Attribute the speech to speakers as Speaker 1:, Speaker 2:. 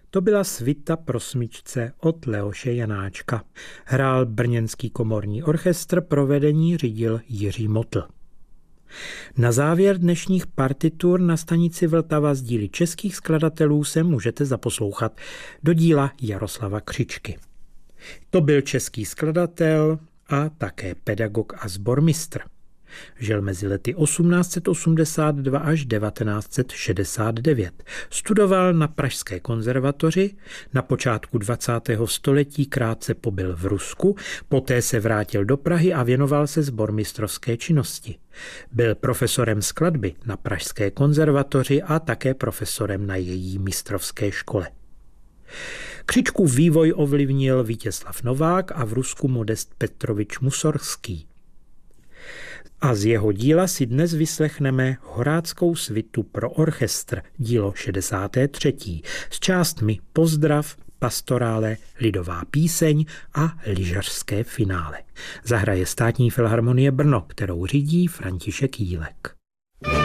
Speaker 1: To byla svita pro smyčce od Leoše Janáčka. Hrál brněnský komorní orchestr, provedení řídil Jiří Motl. Na závěr dnešních partitur na stanici Vltava z díly českých skladatelů se můžete zaposlouchat do díla Jaroslava Křičky. To byl český skladatel a také pedagog a sbormistr. Žil mezi lety 1882 až 1969. Studoval na Pražské konzervatoři, na počátku 20. století krátce pobyl v Rusku, poté se vrátil do Prahy a věnoval se sbormistrovské činnosti. Byl profesorem skladby na Pražské konzervatoři a také profesorem na její mistrovské škole. Křičkův vývoj ovlivnil Vítězslav Novák a v Rusku Modest Petrovič Musorgský. A z jeho díla si dnes vyslechneme Horáckou svitu pro orchestr, dílo 63. s částmi Pozdrav, Pastorále, Lidová píseň a Lyžařské finále. Zahraje Státní filharmonie Brno, kterou řídí František Jílek.